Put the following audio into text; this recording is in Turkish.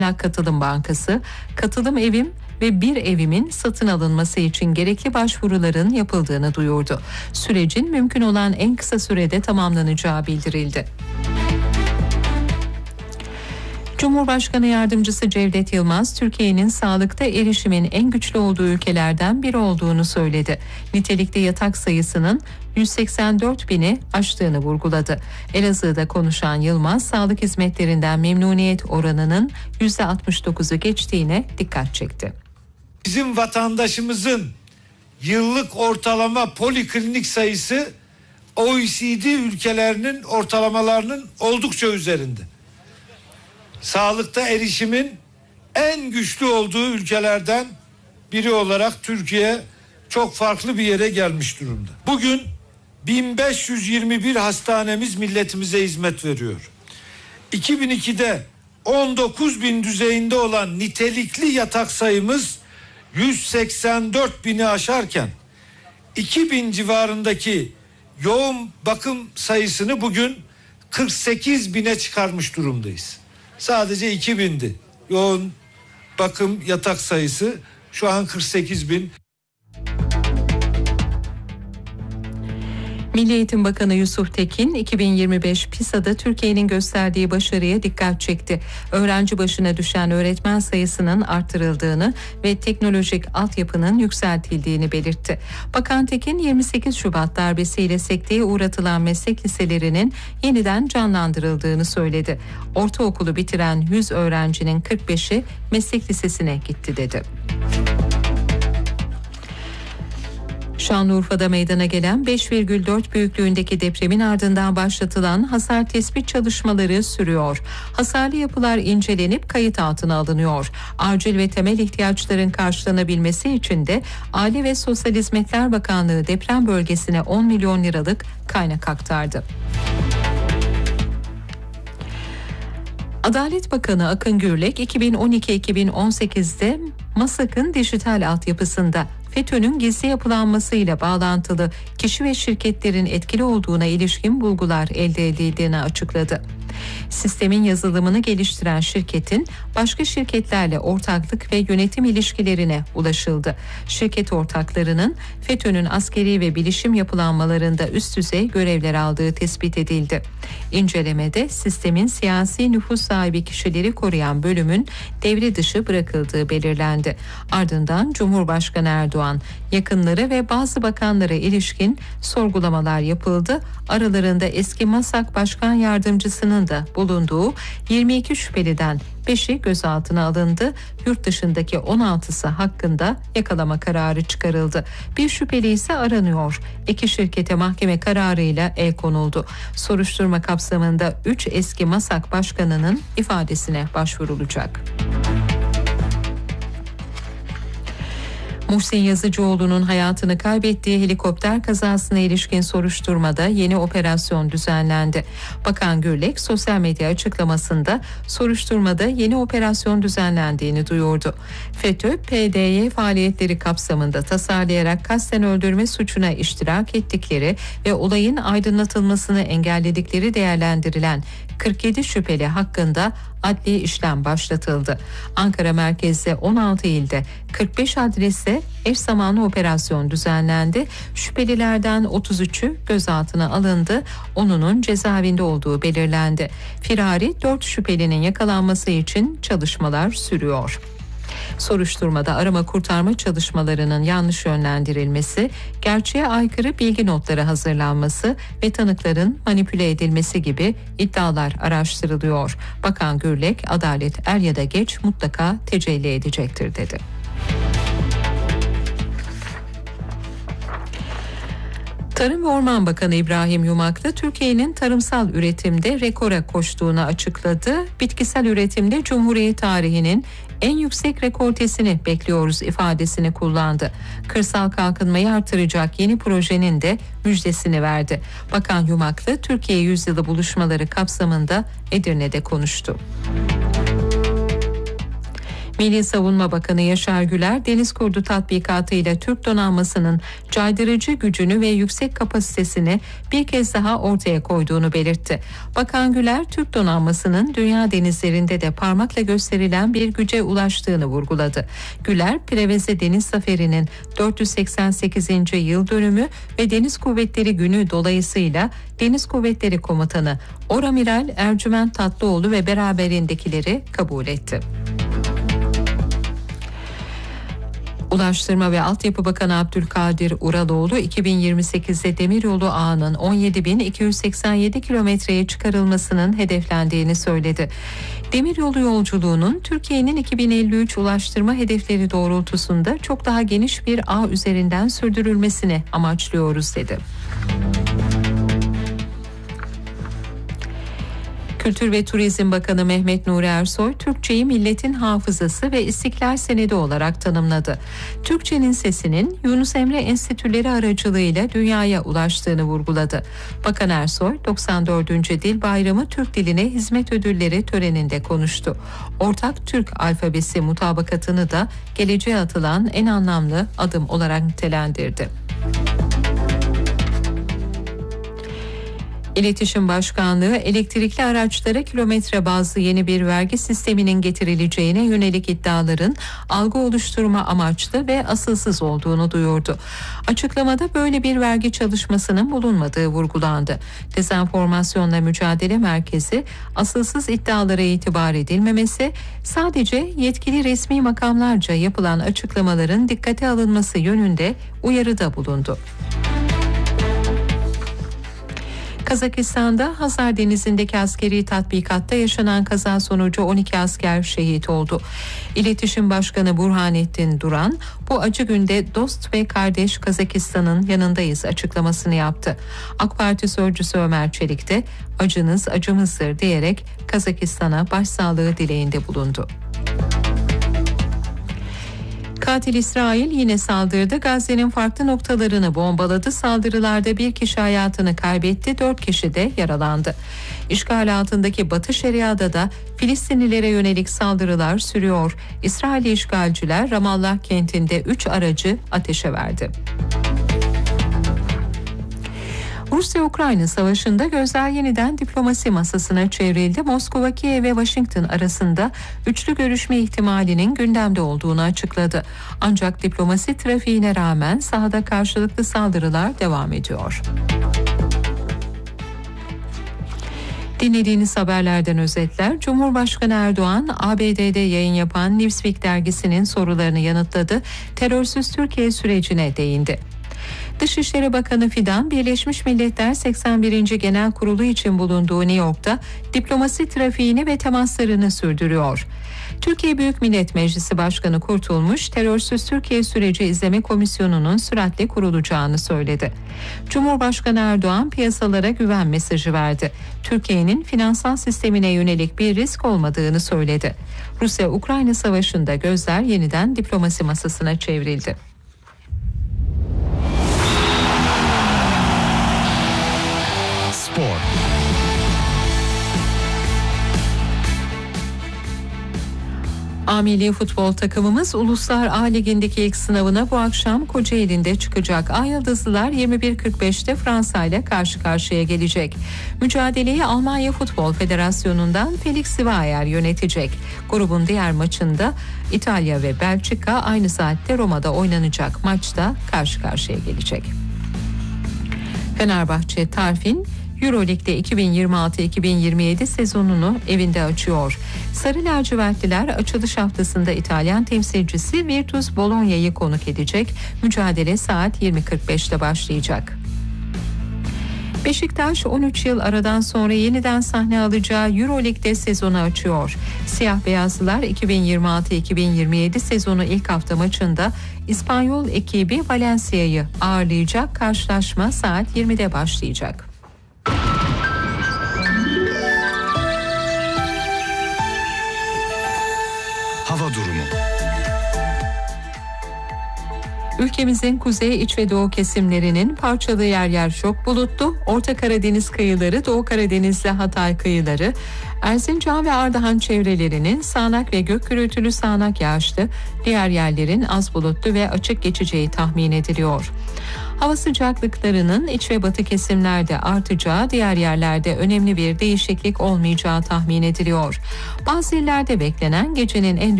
Katılım Bankası, katılım evim ve bir evimin satın alınması için gerekli başvuruların yapıldığını duyurdu. Sürecin mümkün olan en kısa sürede tamamlanacağı bildirildi. Cumhurbaşkanı Yardımcısı Cevdet Yılmaz, Türkiye'nin sağlıkta erişimin en güçlü olduğu ülkelerden biri olduğunu söyledi. Nitelikli yatak sayısının 184 bini aştığını vurguladı. Elazığ'da konuşan Yılmaz, sağlık hizmetlerinden memnuniyet oranının %69'u geçtiğine dikkat çekti. Bizim vatandaşımızın yıllık ortalama poliklinik sayısı OECD ülkelerinin ortalamalarının oldukça üzerinde. Sağlıkta erişimin en güçlü olduğu ülkelerden biri olarak Türkiye çok farklı bir yere gelmiş durumda. Bugün 1521 hastanemiz milletimize hizmet veriyor. 2002'de 19.000 düzeyinde olan nitelikli yatak sayımız 184 bini aşarken 2000 civarındaki yoğun bakım sayısını bugün 48 bine çıkarmış durumdayız. Sadece 2000'di yoğun bakım yatak sayısı, şu an 48 bin. Milli Eğitim Bakanı Yusuf Tekin, 2025 PISA'da Türkiye'nin gösterdiği başarıya dikkat çekti. Öğrenci başına düşen öğretmen sayısının artırıldığını ve teknolojik altyapının yükseltildiğini belirtti. Bakan Tekin, 28 Şubat darbesiyle sekteye uğratılan meslek liselerinin yeniden canlandırıldığını söyledi. Ortaokulu bitiren 100 öğrencinin 45'i meslek lisesine gitti dedi. Şanlıurfa'da meydana gelen 5,4 büyüklüğündeki depremin ardından başlatılan hasar tespit çalışmaları sürüyor. Hasarlı yapılar incelenip kayıt altına alınıyor. Acil ve temel ihtiyaçların karşılanabilmesi için de Aile ve Sosyal Hizmetler Bakanlığı deprem bölgesine 10 milyon liralık kaynak aktardı. Adalet Bakanı Akın Gürlek, 2012-2018'de MASAK'ın dijital altyapısında FETÖ'nün gizli yapılanmasıyla bağlantılı kişi ve şirketlerin etkili olduğuna ilişkin bulgular elde edildiğini açıkladı. Sistemin yazılımını geliştiren şirketin başka şirketlerle ortaklık ve yönetim ilişkilerine ulaşıldı. Şirket ortaklarının FETÖ'nün askeri ve bilişim yapılanmalarında üst düzey görevler aldığı tespit edildi. İncelemede sistemin siyasi nüfuz sahibi kişileri koruyan bölümün devre dışı bırakıldığı belirlendi. Ardından Cumhurbaşkanı Erdoğan, yakınları ve bazı bakanlara ilişkin sorgulamalar yapıldı. Aralarında eski MASAK Başkan Yardımcısının da bulunduğu 22 şüpheliden 5'i gözaltına alındı. Yurt dışındaki 16'sı hakkında yakalama kararı çıkarıldı. Bir şüpheli ise aranıyor. İki şirkete mahkeme kararıyla el konuldu. Soruşturma kapsamında 3 eski MASAK başkanının ifadesine başvurulacak. Muhsin Yazıcıoğlu'nun hayatını kaybettiği helikopter kazasına ilişkin soruşturmada yeni operasyon düzenlendi. Bakan Gürlek sosyal medya açıklamasında soruşturmada yeni operasyon düzenlendiğini duyurdu. FETÖ, PDY faaliyetleri kapsamında tasarlayarak kasten öldürme suçuna iştirak ettikleri ve olayın aydınlatılmasını engelledikleri değerlendirilen 47 şüpheli hakkında adli işlem başlatıldı. Ankara merkezde 16 ilde 45 adreste eş zamanlı operasyon düzenlendi. Şüphelilerden 33'ü gözaltına alındı. 10'unun cezaevinde olduğu belirlendi. Firari 4 şüphelinin yakalanması için çalışmalar sürüyor. Soruşturmada arama kurtarma çalışmalarının yanlış yönlendirilmesi, gerçeğe aykırı bilgi notları hazırlanması ve tanıkların manipüle edilmesi gibi iddialar araştırılıyor. Bakan Gürlek, adalet er ya da geç mutlaka tecelli edecektir dedi. Tarım ve Orman Bakanı İbrahim Yumaklı, Türkiye'nin tarımsal üretimde rekora koştuğunu açıkladı. Bitkisel üretimde Cumhuriyet tarihinin en yüksek rekortesini bekliyoruz ifadesini kullandı. Kırsal kalkınmayı artıracak yeni projenin de müjdesini verdi. Bakan Yumaklı, Türkiye Yüzyılı buluşmaları kapsamında Edirne'de konuştu. Milli Savunma Bakanı Yaşar Güler, Deniz Kurdu tatbikatıyla Türk donanmasının caydırıcı gücünü ve yüksek kapasitesini bir kez daha ortaya koyduğunu belirtti. Bakan Güler, Türk donanmasının dünya denizlerinde de parmakla gösterilen bir güce ulaştığını vurguladı. Güler, Preveze Deniz Zaferi'nin 488. yıl dönümü ve Deniz Kuvvetleri Günü dolayısıyla Deniz Kuvvetleri Komutanı Oramiral Ercüment Tatlıoğlu ve beraberindekileri kabul etti. Ulaştırma ve Altyapı Bakanı Abdülkadir Uraloğlu 2028'de demiryolu ağının 17.287 kilometreye çıkarılmasının hedeflendiğini söyledi. Demiryolu yolculuğunun Türkiye'nin 2053 ulaştırma hedefleri doğrultusunda çok daha geniş bir ağ üzerinden sürdürülmesini amaçlıyoruz dedi. Kültür ve Turizm Bakanı Mehmet Nuri Ersoy, Türkçeyi milletin hafızası ve istiklal senedi olarak tanımladı. Türkçenin sesinin Yunus Emre Enstitüleri aracılığıyla dünyaya ulaştığını vurguladı. Bakan Ersoy, 94. Dil Bayramı Türk Diline Hizmet Ödülleri töreninde konuştu. Ortak Türk alfabesi mutabakatını da geleceğe atılan en anlamlı adım olarak nitelendirdi. İletişim Başkanlığı, elektrikli araçlara kilometre bazlı yeni bir vergi sisteminin getirileceğine yönelik iddiaların algı oluşturma amaçlı ve asılsız olduğunu duyurdu. Açıklamada böyle bir vergi çalışmasının bulunmadığı vurgulandı. Dezenformasyonla Mücadele Merkezi, asılsız iddialara itibar edilmemesi, sadece yetkili resmi makamlarca yapılan açıklamaların dikkate alınması yönünde uyarıda bulundu. Kazakistan'da Hazar Denizi'ndeki askeri tatbikatta yaşanan kaza sonucu 12 asker şehit oldu. İletişim Başkanı Burhanettin Duran, bu acı günde dost ve kardeş Kazakistan'ın yanındayız açıklamasını yaptı. AK Parti sözcüsü Ömer Çelik de acınız acımızdır diyerek Kazakistan'a başsağlığı dileğinde bulundu. Katil İsrail yine saldırdı. Gazze'nin farklı noktalarını bombaladı. Saldırılarda bir kişi hayatını kaybetti, 4 kişi de yaralandı. İşgal altındaki Batı Şeria'da da Filistinlilere yönelik saldırılar sürüyor. İsrailli işgalciler Ramallah kentinde 3 aracı ateşe verdi. Rusya-Ukrayna savaşında gözler yeniden diplomasi masasına çevrildi. Moskova, Kiev ve Washington arasında üçlü görüşme ihtimalinin gündemde olduğunu açıkladı. Ancak diplomasi trafiğine rağmen sahada karşılıklı saldırılar devam ediyor. Dinlediğiniz haberlerden özetler. Cumhurbaşkanı Erdoğan, ABD'de yayın yapan Newsweek dergisinin sorularını yanıtladı. Terörsüz Türkiye sürecine değindi. Dışişleri Bakanı Fidan, Birleşmiş Milletler 81. Genel Kurulu için bulunduğu New York'ta diplomasi trafiğini ve temaslarını sürdürüyor. Türkiye Büyük Millet Meclisi Başkanı Kurtulmuş, Terörsüz Türkiye Süreci İzleme Komisyonu'nun süratle kurulacağını söyledi. Cumhurbaşkanı Erdoğan piyasalara güven mesajı verdi. Türkiye'nin finansal sistemine yönelik bir risk olmadığını söyledi. Rusya-Ukrayna savaşında gözler yeniden diplomasi masasına çevrildi. Spor. A milli futbol takımımız Uluslar A Ligi'ndeki ilk sınavına bu akşam Kocaeli'nde çıkacak. A Yıldızlılar 21.45'te Fransa ile karşı karşıya gelecek. Mücadeleyi Almanya Futbol Federasyonu'ndan Felix Zweier yönetecek. Grubun diğer maçında İtalya ve Belçika aynı saatte Roma'da oynanacak maçta karşı karşıya gelecek. Fenerbahçe Tarfin Euroleague'de 2026-2027 sezonunu evinde açıyor. Sarı lacivertliler açılış haftasında İtalyan temsilcisi Virtus Bologna'yı konuk edecek. Mücadele saat 20.45'te başlayacak. Beşiktaş 13 yıl aradan sonra yeniden sahne alacağı Euroleague'de sezonu açıyor. Siyah beyazlılar 2026-2027 sezonu ilk hafta maçında İspanyol ekibi Valencia'yı ağırlayacak. Karşılaşma saat 20'de başlayacak. Hava durumu. Ülkemizin kuzey, iç ve doğu kesimlerinin parçalı yer yer çok bulutlu. Orta Karadeniz kıyıları, Doğu Karadeniz'le Hatay kıyıları, Erzincan ve Ardahan çevrelerinin sağanak ve gök gürültülü sağanak yağışlı, diğer yerlerin az bulutlu ve açık geçeceği tahmin ediliyor. Hava sıcaklıklarının iç ve batı kesimlerde artacağı, diğer yerlerde önemli bir değişiklik olmayacağı tahmin ediliyor. Bazı illerde beklenen gecenin en